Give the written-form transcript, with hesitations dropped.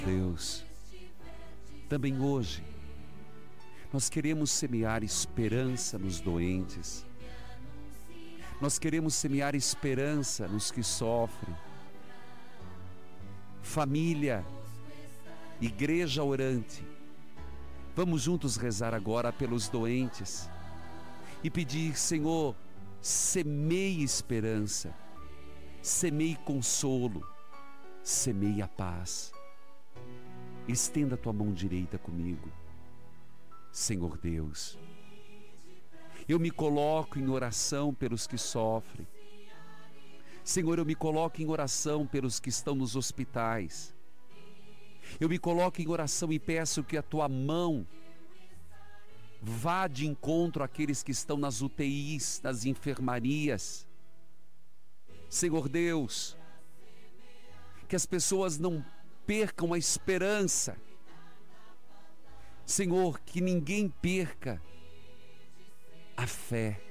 Deus, também hoje, nós queremos semear esperança nos doentes. Nós queremos semear esperança nos que sofrem. Família, igreja orante, vamos juntos rezar agora pelos doentes e pedir: Senhor, semeie esperança, semeie consolo, semeie a paz. Estenda a tua mão direita comigo. Senhor Deus, eu me coloco em oração pelos que sofrem. Senhor, eu me coloco em oração pelos que estão nos hospitais. Eu me coloco em oração e peço que a tua mão vá de encontro àqueles que estão nas UTIs, nas enfermarias. Senhor Deus, que as pessoas não percam a esperança. Senhor, que ninguém perca a fé.